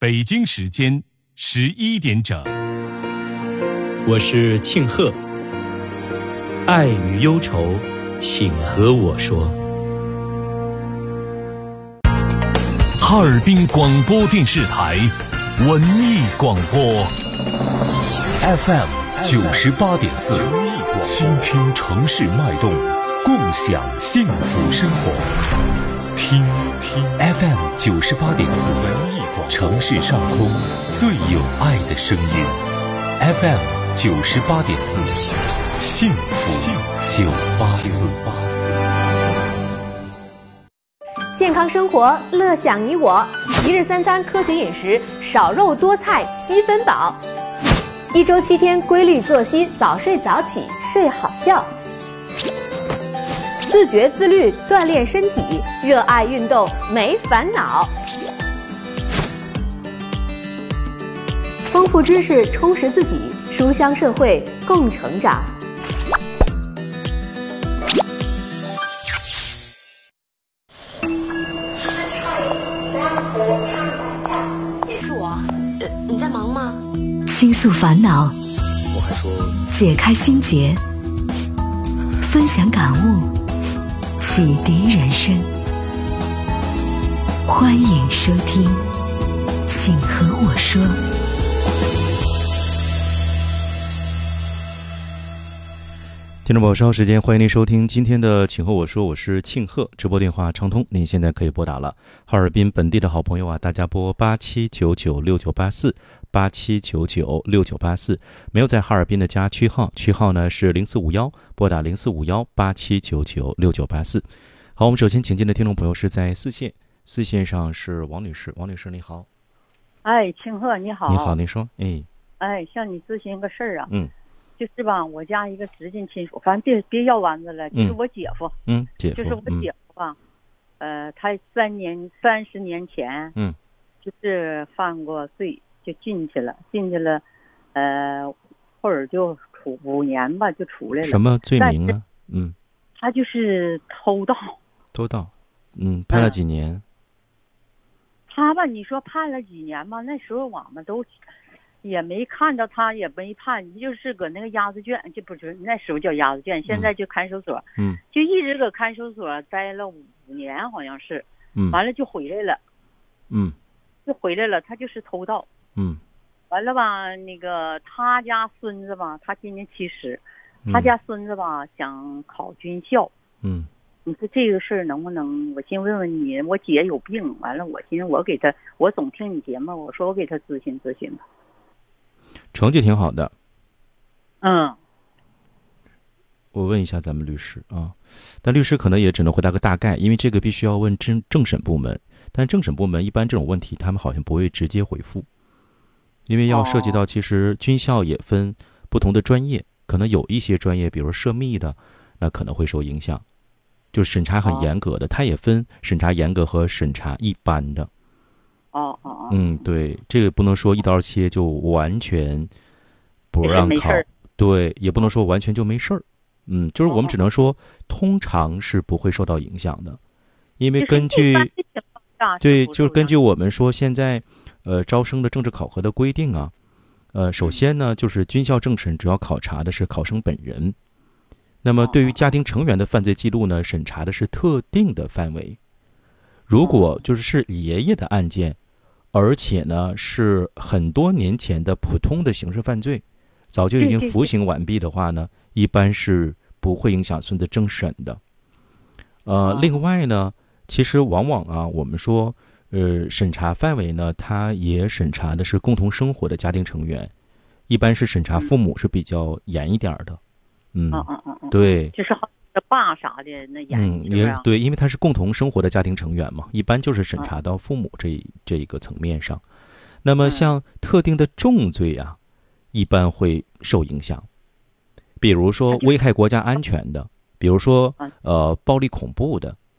北京时间11点整。 我是庆贺，爱与忧愁，请和我说。 哈尔滨广播电视台文艺广播 FM 98.4，倾听城市脉动，共享幸福生活。听 FM 98.4，城市上空最有爱的声音。FM 98.4，幸福984。 健康生活，乐享你我。一日三餐科学饮食，少肉多菜7分饱。1周7天规律作息，早睡早起，睡好觉。自觉自律，锻炼身体，热爱运动，没烦恼。丰富知识，充实自己，书香社会，共成长。 是我，你在忙吗？ 倾诉烦恼， 我还说解开心结，分享感悟，启迪人生。欢迎收听，请和我说。 听众朋友，稍后时间欢迎您收听今天的请和我说，我是庆贺，直播电话畅通，您现在可以拨打了。哈尔滨本地的好朋友啊，大家拨87996984，87996984。没有在哈尔滨的加区号呢是0451，拨打045187996984。好，我们首先请进的听众朋友是在四线上是王女士，王女士你好。 哎，庆贺你好。 你好，您说。 向你咨询个事儿啊。就是吧，我家一个直系亲属，反正别绕弯子了，就是我姐夫。 姐夫。 就是我姐夫吧。他30年前，就是犯过罪，就进去了，或者就处5年吧，就出来了。 什么罪名啊？ 他就是偷盗。 判了几年？ 他吧，你说判了几年吧？那时候我们都也没看着他，也没判，就是搁那个押子卷，就不是那时候叫押子卷，现在就看守所。就一直搁看守所待了5年，好像是。完了就回来了。他就是偷盗。完了吧，那个他家孙子吧，他今年70，他家孙子吧想考军校。你说这个事儿能不能？我先问问你，我姐有病，完了我寻思我总听你节目，我说我给他咨询咨询吧。 成绩挺好的。我问一下咱们律师啊，但律师可能也只能回答个大概，因为这个必须要问政审部门，但政审部门一般这种问题他们好像不会直接回复，因为要涉及到其实军校也分不同的专业，可能有一些专业比如涉密的那可能会受影响，就是审查很严格的，它也分审查严格和审查一般的。对，这个不能说一刀切就完全不让考，对，也不能说完全就没事儿。就是我们只能说通常是不会受到影响的，因为根据就是根据我们说现在招生的政治考核的规定啊，首先呢就是军校政审主要考察的是考生本人，那么对于家庭成员的犯罪记录呢，审查的是特定的范围。如果就是爷爷的案件，而且呢是很多年前的普通的刑事犯罪，早就已经服刑完毕的话呢，一般是不会影响孙子政审的。另外呢，其实往往啊，我们说审查范围呢，它也审查的是共同生活的家庭成员，一般是审查父母是比较严一点的。对， 就是好像爸啥的那严， 也对，因为他是共同生活的家庭成员嘛，一般就是审查到父母这一个层面上。那么像特定的重罪啊，一般会受影响，比如说危害国家安全的，比如说暴力恐怖的，